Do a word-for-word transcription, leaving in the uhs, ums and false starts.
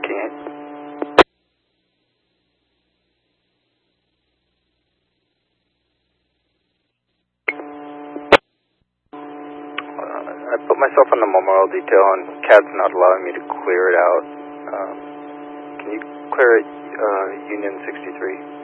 eight. I put myself on the memorial detail and C A D's not allowing me to clear it out. Um, can you clear it, uh, Union sixty-three?